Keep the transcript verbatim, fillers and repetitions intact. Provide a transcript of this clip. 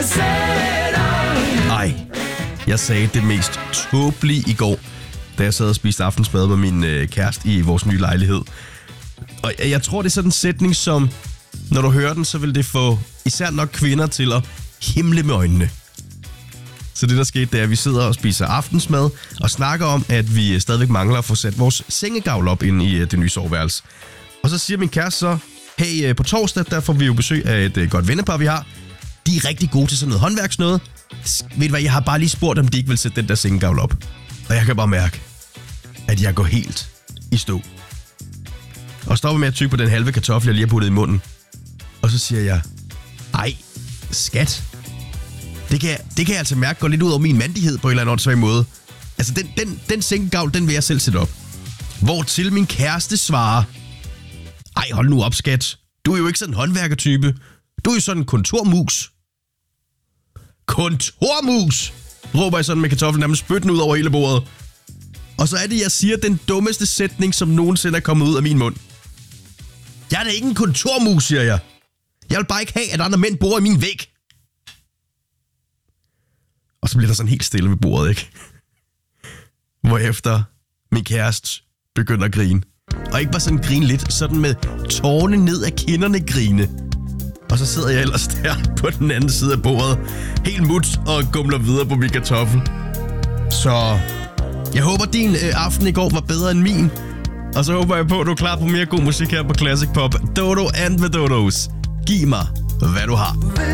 Ej, jeg sagde det mest tåbelige i går, da jeg sad og spiste aftensmad med min øh, kæreste i vores nye lejlighed. Og jeg, jeg tror, det er sådan en sætning, som, når du hører den, så vil det få især nok kvinder til at himle med øjnene. Så det, der skete, det er, at vi sidder og spiser aftensmad og snakker om, at vi stadigvæk mangler at få sat vores sengegavl op ind i det nye soveværelse. Og så siger min kæreste så, hey, på torsdag, der får vi jo besøg af et godt vennepar, vi har. De er rigtig gode til sådan noget håndværksnød. Ved du hvad, jeg har bare lige spurgt, om de ikke vil sætte den der sengegavl op. Og jeg kan bare mærke, at jeg går helt i stå. Og stopper med at tygge på den halve kartoffel, jeg lige har puttet i munden. Og så siger jeg, ej, skat. Det kan, jeg, det kan jeg altså mærke går lidt ud over min mandighed på en eller anden åndssvag måde. Altså, den, den, den sengegavl, den vil jeg selv sætte op. Hvortil min kæreste svarer, ej, hold nu op, skat. Du er jo ikke sådan en håndværkertype. Du er jo sådan en kontormus. Kontormus, råber jeg sådan med kartoflen nærmest spytten ud over hele bordet. Og så er det, jeg siger den dummeste sætning, som nogensinde er kommet ud af min mund. Jeg er da ikke en kontormus, siger jeg. Jeg vil bare ikke have, at andre mænd bor i min væg. Og så bliver der sådan helt stille ved bordet, ikke? Hvorefter min kæreste begynder at grine. Og ikke bare sådan grine lidt, sådan med tårne ned af kinderne grine. Og så sidder jeg ellers der på den anden side af bordet, helt mut og gumler videre på min kartoffel. Så jeg håber, din øh, aften i går var bedre end min. Og så håber jeg på, at du er klar på mere god musik her på Classic Pop. Dodo and the Dodos. Giv mig, hvad du har.